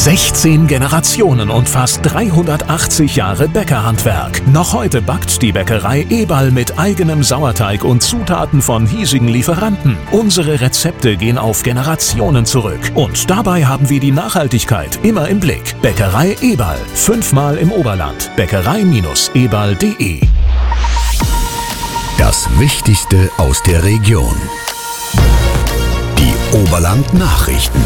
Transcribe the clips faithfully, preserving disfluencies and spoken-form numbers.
sechzehn Generationen und fast dreihundertachtzig Jahre Bäckerhandwerk. Noch heute backt die Bäckerei Eberl mit eigenem Sauerteig und Zutaten von hiesigen Lieferanten. Unsere Rezepte gehen auf Generationen zurück. Und dabei haben wir die Nachhaltigkeit immer im Blick. Bäckerei Eberl. Fünfmal im Oberland. Bäckerei Eberl punkt de. Das Wichtigste aus der Region. Die Oberland-Nachrichten.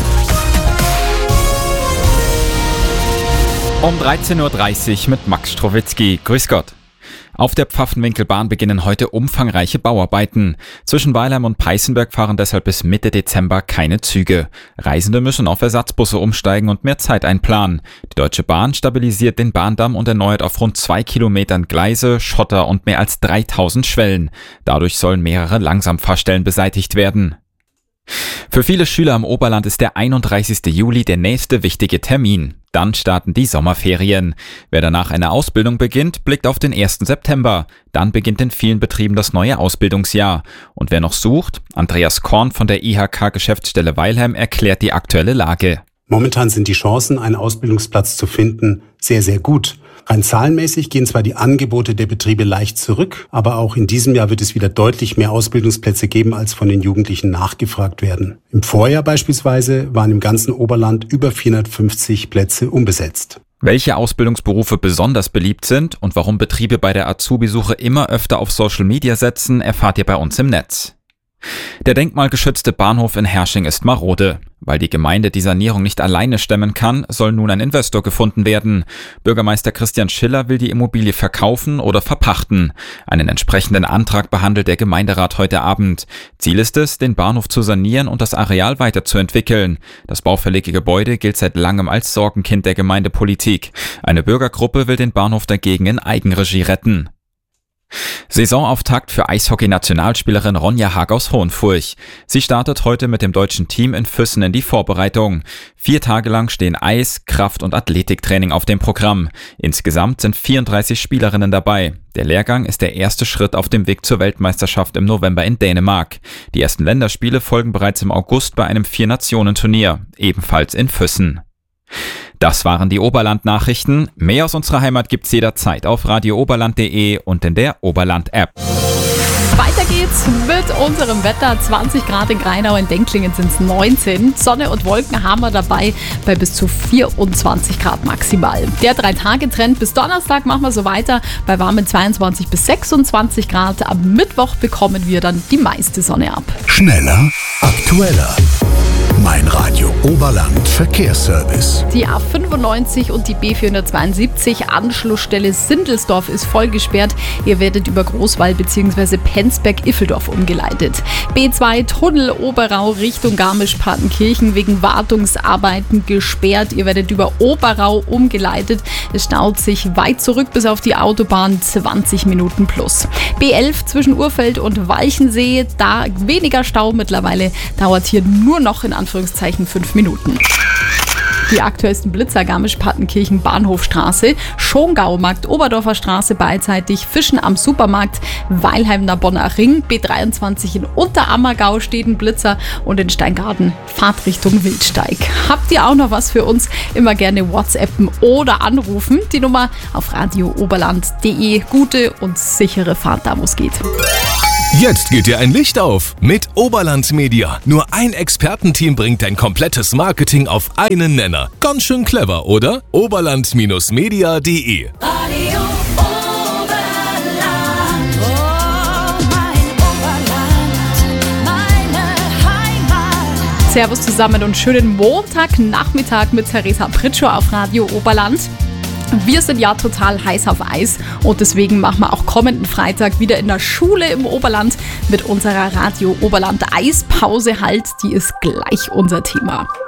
Um dreizehn Uhr dreißig mit Max Strowitzki. Grüß Gott. Auf der Pfaffenwinkelbahn beginnen heute umfangreiche Bauarbeiten. Zwischen Weilheim und Peißenberg fahren deshalb bis Mitte Dezember keine Züge. Reisende müssen auf Ersatzbusse umsteigen und mehr Zeit einplanen. Die Deutsche Bahn stabilisiert den Bahndamm und erneuert auf rund zwei Kilometern Gleise, Schotter und mehr als dreitausend Schwellen. Dadurch sollen mehrere Langsamfahrstellen beseitigt werden. Für viele Schüler im Oberland ist der einunddreißigsten Juli der nächste wichtige Termin. Dann starten die Sommerferien. Wer danach eine Ausbildung beginnt, blickt auf den ersten September. Dann beginnt in vielen Betrieben das neue Ausbildungsjahr. Und wer noch sucht, Andreas Korn von der I H K-Geschäftsstelle Weilheim erklärt die aktuelle Lage. Momentan sind die Chancen, einen Ausbildungsplatz zu finden, sehr, sehr gut. Rein zahlenmäßig gehen zwar die Angebote der Betriebe leicht zurück, aber auch in diesem Jahr wird es wieder deutlich mehr Ausbildungsplätze geben, als von den Jugendlichen nachgefragt werden. Im Vorjahr beispielsweise waren im ganzen Oberland über vierhundertfünfzig Plätze unbesetzt. Welche Ausbildungsberufe besonders beliebt sind und warum Betriebe bei der Azubi-Suche immer öfter auf Social Media setzen, erfahrt ihr bei uns im Netz. Der denkmalgeschützte Bahnhof in Hersching ist marode. Weil die Gemeinde die Sanierung nicht alleine stemmen kann, soll nun ein Investor gefunden werden. Bürgermeister Christian Schiller will die Immobilie verkaufen oder verpachten. Einen entsprechenden Antrag behandelt der Gemeinderat heute Abend. Ziel ist es, den Bahnhof zu sanieren und das Areal weiterzuentwickeln. Das baufällige Gebäude gilt seit langem als Sorgenkind der Gemeindepolitik. Eine Bürgergruppe will den Bahnhof dagegen in Eigenregie retten. Saisonauftakt für Eishockey-Nationalspielerin Ronja Haag aus Hohenfurch. Sie startet heute mit dem deutschen Team in Füssen in die Vorbereitung. Vier Tage lang stehen Eis-, Kraft- und Athletiktraining auf dem Programm. Insgesamt sind vierunddreißig Spielerinnen dabei. Der Lehrgang ist der erste Schritt auf dem Weg zur Weltmeisterschaft im November in Dänemark. Die ersten Länderspiele folgen bereits im August bei einem Vier-Nationen-Turnier, ebenfalls in Füssen. Das waren die Oberland-Nachrichten. Mehr aus unserer Heimat gibt's jederzeit auf radio oberland punkt de und in der Oberland-App. Weiter geht's mit unserem Wetter. zwanzig Grad in Greinau, in Denklingen sind es neunzehn. Sonne und Wolken haben wir dabei bei bis zu vierundzwanzig Grad maximal. Der Drei-Tage-Trend bis Donnerstag machen wir so weiter bei warmen zweiundzwanzig bis sechsundzwanzig Grad. Am Mittwoch bekommen wir dann die meiste Sonne ab. Schneller, aktueller. Mein Radio Oberland Verkehrsservice. Die A fünfundneunzig und die B vierhundertzweiundsiebzig Anschlussstelle Sindelsdorf ist voll gesperrt. Ihr werdet über Großwall bzw. Penzberg-Iffeldorf umgeleitet. B zwei Tunnel Oberau Richtung Garmisch-Partenkirchen wegen Wartungsarbeiten gesperrt. Ihr werdet über Oberau umgeleitet. Es staut sich weit zurück bis auf die Autobahn, zwanzig Minuten plus. B elf zwischen Urfeld und Walchensee, da weniger Stau mittlerweile, dauert hier nur noch in Anführungszeichen fünf Minuten. Die aktuellsten Blitzer: Garmisch-Partenkirchen Bahnhofstraße, Schongaumarkt, Oberdorfer Straße beidseitig, Fischen am Supermarkt, Weilheim Bonner Ring, B dreiundzwanzig in Unterammergau steht ein Blitzer und in Steingarten Fahrtrichtung Wildsteig. Habt ihr auch noch was für uns? Immer gerne WhatsAppen oder anrufen. Die Nummer auf radio oberland punkt de. Gute und sichere Fahrt da, wo es geht. Jetzt geht dir ein Licht auf mit Oberland Media. Nur ein Expertenteam bringt dein komplettes Marketing auf einen Nenner. Ganz schön clever, oder? oberland Media punkt de. Radio Oberland, oh mein Oberland, meine Heimat. Servus zusammen und schönen Montagnachmittag mit Theresa Pritschow auf Radio Oberland. Wir sind ja total heiß auf Eis und deswegen machen wir auch kommenden Freitag wieder in der Schule im Oberland mit unserer Radio Oberland Eispause halt. Die ist gleich unser Thema.